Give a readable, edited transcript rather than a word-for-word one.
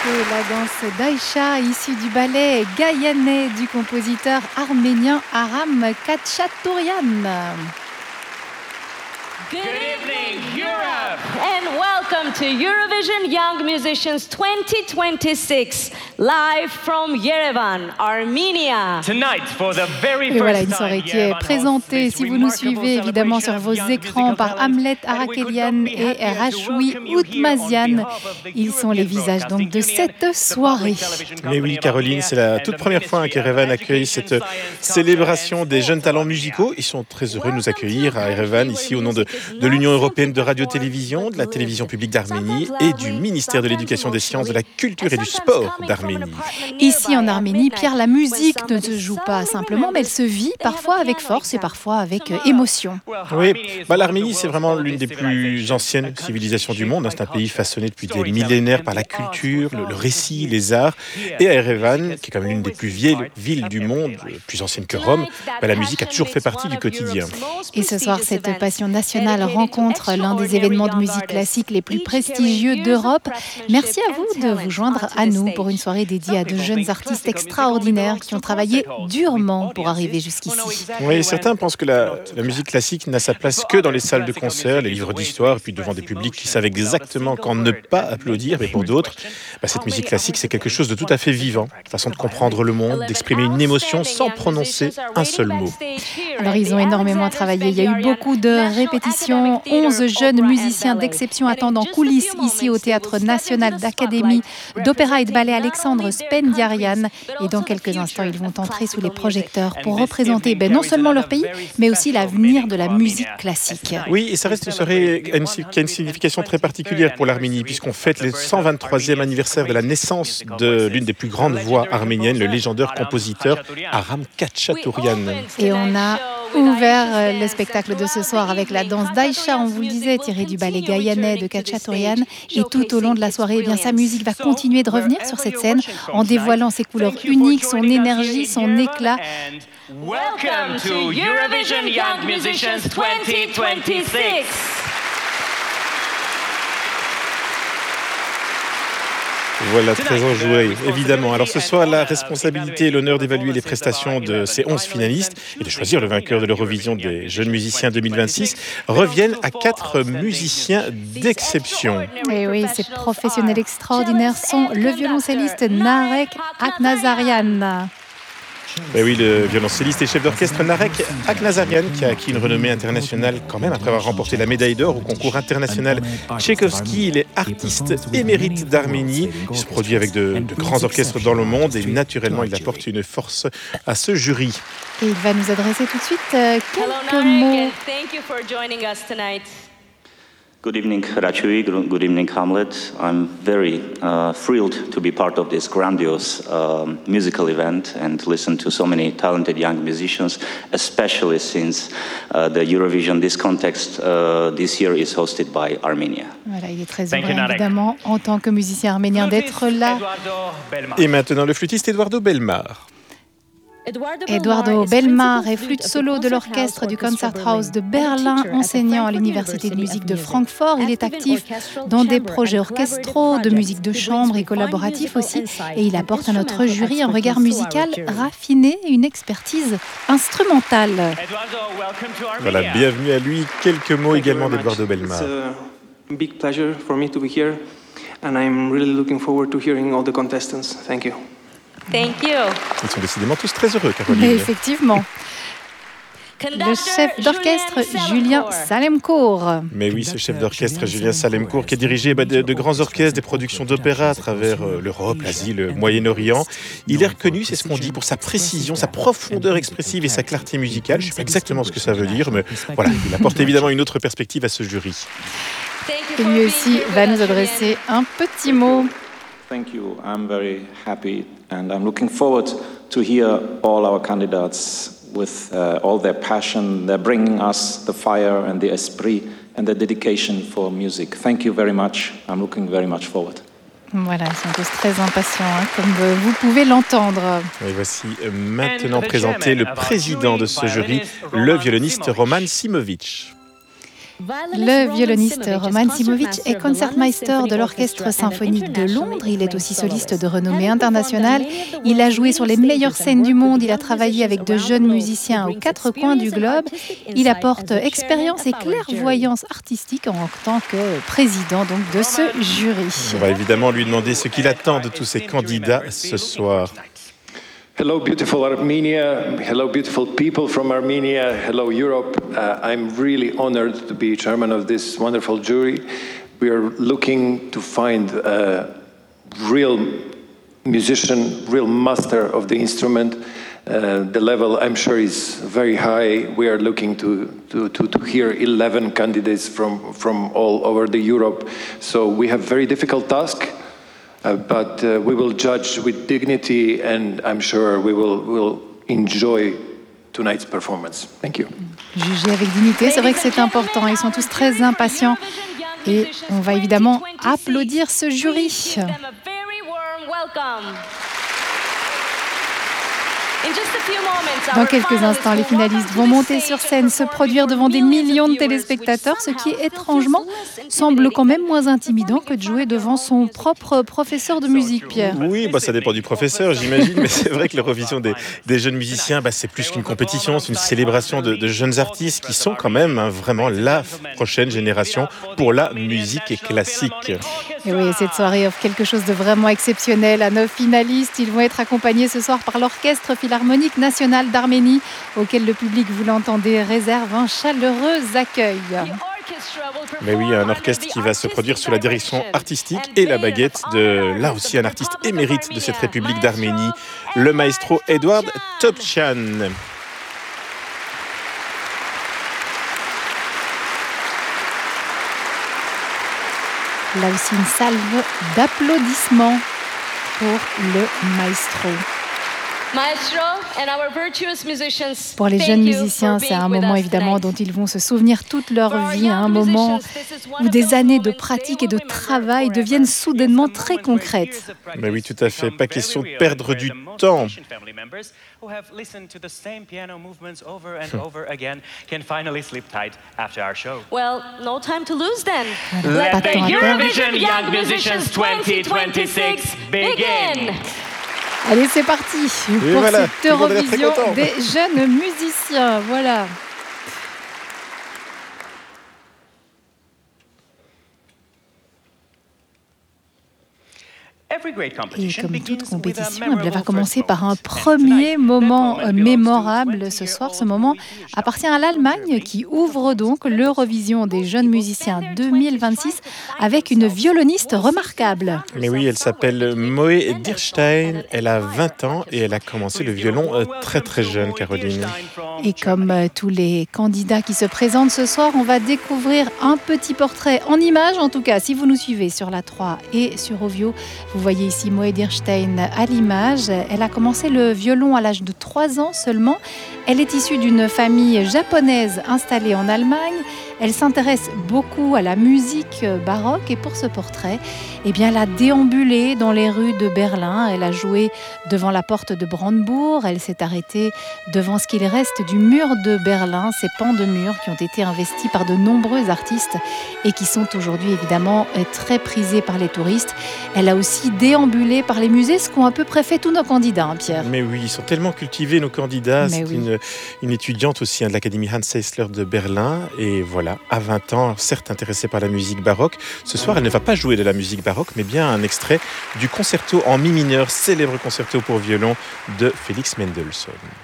C'était la danse d'Aïcha, issue du ballet gaïanais du compositeur arménien Aram Khachaturian. Good evening, Europe! And welcome to Eurovision Young Musicians 2026, live from Yerevan, Armenia. Tonight, for the very Et voilà first une soirée time, qui est présentée, si vous nous suivez évidemment sur vos écrans, par Hamlet Arakelian et Rashoui Oudmazian. Ils sont les visages donc de cette soirée. Mais oui, Caroline, c'est la toute première fois qu'Erevan accueille cette célébration des jeunes talents musicaux. Ils sont très heureux de nous accueillir à Erevan, ici au nom de l'Union européenne de radio-télévision, de la télévision publique d'Arménie et du ministère de l'Éducation, des Sciences, de la Culture et du Sport d'Arménie. Ici en Arménie, Pierre, la musique ne se joue pas simplement, mais elle se vit parfois avec force et parfois avec émotion. Oui, l'Arménie, c'est vraiment l'une des plus anciennes civilisations du monde. C'est un pays façonné depuis des millénaires par la culture, le récit, les arts. Et à Erevan, qui est quand même l'une des plus vieilles villes du monde, plus ancienne que Rome, la musique a toujours fait partie du quotidien. Et ce soir, cette passion nationale rencontre l'un des événements de musique classique les plus prestigieux d'Europe. Merci à vous de vous joindre à nous pour une soirée dédiée à de jeunes artistes extraordinaires qui ont travaillé durement pour arriver jusqu'ici. Oui, certains pensent que la musique classique n'a sa place que dans les salles de concert, les livres d'histoire, et puis devant des publics qui savent exactement quand ne pas applaudir. Mais pour d'autres, cette musique classique, c'est quelque chose de tout à fait vivant, façon de comprendre le monde, d'exprimer une émotion sans prononcer un seul mot. Alors, ils ont énormément travaillé. Il y a eu beaucoup de répétitions. 11 jeunes musiciens d'exception attendent en coulisses ici au Théâtre National d'Académie d'Opéra et de Ballet Alexandre Spendiarian. Et dans quelques instants, ils vont entrer sous les projecteurs pour représenter non seulement leur pays, mais aussi l'avenir de la musique classique. Oui, et ça reste une soirée qui a une signification très particulière pour l'Arménie, puisqu'on fête le 123e anniversaire de la naissance de l'une des plus grandes voix arméniennes, le légendaire compositeur Aram Khachaturian. Et on a ouvert le spectacle de ce soir avec la danse d'Aïcha, on vous le disait, tirée du ballet gaïanais de Khachaturian. Et tout au long de la soirée, sa musique va continuer de revenir sur cette scène en dévoilant ses couleurs uniques, son énergie, son éclat. Welcome to Eurovision Young Musicians 2026. Voilà, très enjoué, évidemment. Alors ce soir, la responsabilité et l'honneur d'évaluer les prestations de ces 11 finalistes et de choisir le vainqueur de l'Eurovision des jeunes musiciens 2026 reviennent à 4 musiciens d'exception. Et oui, ces professionnels extraordinaires sont le violoncelliste Narek Aknazarian. Et oui, le violoncelliste et chef d'orchestre Narek Aknazarian, qui a acquis une renommée internationale quand même après avoir remporté la médaille d'or au concours international Tchaïkovski. Il est artiste émérite d'Arménie. Il se produit avec de grands orchestres dans le monde et naturellement, il apporte une force à ce jury. Et il va nous adresser tout de suite quelques mots. Good evening, Rashoui. Good evening, Hamlet. I'm very thrilled to be part of this grandiose musical event and listen to so many talented young musicians, especially since the Eurovision, this context, this year is hosted by Armenia. Voilà, il est très heureux, évidemment, en tant que musicien arménien, d'être là. Et maintenant, le flûtiste Eduardo Belmar. Eduardo Belmar est flûte solo de l'orchestre du Concerthaus de Berlin, enseignant à l'Université de musique de Francfort. Il est actif dans des projets orchestraux, de musique de chambre et collaboratifs aussi. Et il apporte à notre jury un regard musical raffiné et une expertise instrumentale. Voilà, bienvenue à lui. Quelques mots également d'Eduardo Belmar. It's a big pleasure for me to be here, and I'm really looking forward to hearing all the contestants. Thank you. Thank you. Ils sont décidément tous très heureux, Caroline. Mais effectivement. Le chef d'orchestre Julien Salemcourt. Mais oui, ce chef d'orchestre Julien Salemcourt qui a dirigé de grands orchestres, des productions d'opéra à travers l'Europe, l'Asie, le Moyen-Orient. Il est reconnu, c'est ce qu'on dit, pour sa précision, sa profondeur expressive et sa clarté musicale. Je ne sais pas exactement ce que ça veut dire, mais voilà, il apporte évidemment une autre perspective à ce jury. Et lui aussi va nous adresser un petit mot. Thank you. I'm very happy and I'm looking forward to hear all our candidates with all their passion. They're bringing us the fire and the esprit and the dedication for music. Thank you very much. I'm looking very much forward. Voilà, ils sont tous très impatients, comme vous pouvez l'entendre. Et voici maintenant présenté le président de ce jury, le violoniste Roman Simovic. Le violoniste Roman Simovic est concertmeister de l'Orchestre symphonique de Londres. Il est aussi soliste de renommée internationale. Il a joué sur les meilleures scènes du monde. Il a travaillé avec de jeunes musiciens aux quatre coins du globe. Il apporte expérience et clairvoyance artistique en tant que président donc, de ce jury. On va évidemment lui demander ce qu'il attend de tous ces candidats ce soir. Hello, beautiful Armenia. Hello, beautiful people from Armenia. Hello, Europe. I'm really honored to be chairman of this wonderful jury. We are looking to find a real musician, real master of the instrument. The level, I'm sure, is very high. We are looking to hear 11 candidates from all over the Europe. So we have very difficult task. But we will judge with dignity, and I'm sure we'll enjoy tonight's performance. Thank you. Juger avec dignité, c'est vrai que c'est important. Ils sont tous très impatients et on va évidemment applaudir ce jury. Dans quelques instants, les finalistes vont monter sur scène, se produire devant des millions de téléspectateurs, ce qui, étrangement, semble quand même moins intimidant que de jouer devant son propre professeur de musique, Pierre. Oui, ça dépend du professeur, j'imagine, mais c'est vrai que l'Eurovision des jeunes musiciens, c'est plus qu'une compétition, c'est une célébration de jeunes artistes qui sont quand même vraiment la prochaine génération pour la musique classique. Et oui, cette soirée offre quelque chose de vraiment exceptionnel à nos finalistes. Ils vont être accompagnés ce soir par l'Orchestre Philharmonique National d'Arménie, auquel le public, vous l'entendez, réserve un chaleureux accueil. Mais oui, un orchestre qui va se produire sous la direction artistique et la baguette de, là aussi, un artiste émérite de cette République d'Arménie, le maestro Edouard Topchan. Là aussi, une salve d'applaudissements pour le maestro. Pour les jeunes musiciens, c'est un moment évidemment dont ils vont se souvenir toute leur vie, un moment où des années de pratique et de travail deviennent soudainement très concrètes. Mais oui, tout à fait, pas question de perdre du temps. Well, no time to lose then. Let the Eurovision Young Musicians 2026 begin. Allez, c'est parti pour voilà, cette Eurovision des jeunes musiciens. Voilà. Et comme toute compétition, elle va commencer par un premier moment mémorable ce soir. Ce moment appartient à l'Allemagne qui ouvre donc l'Eurovision des jeunes musiciens 2026 avec une violoniste remarquable. Mais oui, elle s'appelle Moe Dierstein, elle a 20 ans et elle a commencé le violon très très jeune, Caroline. Et comme tous les candidats qui se présentent ce soir, on va découvrir un petit portrait en images. En tout cas, si vous nous suivez sur la 3 et sur Ovio, vous voyez ici Moe Dierstein à l'image. Elle a commencé le violon à l'âge de 3 ans seulement. Elle est issue d'une famille japonaise installée en Allemagne. Elle s'intéresse beaucoup à la musique baroque et pour ce portrait, elle a déambulé dans les rues de Berlin. Elle a joué devant la porte de Brandebourg. Elle s'est arrêtée devant ce qu'il reste du mur de Berlin, ces pans de mur qui ont été investis par de nombreux artistes et qui sont aujourd'hui évidemment très prisés par les touristes. Elle a aussi déambulé par les musées, ce qu'ont à peu près fait tous nos candidats, Pierre. Mais oui, ils sont tellement cultivés, nos candidats. Mais c'est une étudiante aussi de l'Académie Hans Eisler de Berlin. Et voilà, à 20 ans, certes intéressée par la musique baroque. Ce soir, elle ne va pas jouer de la musique baroque, mais bien un extrait du concerto en mi mineur, célèbre concerto pour violon de Félix Mendelssohn.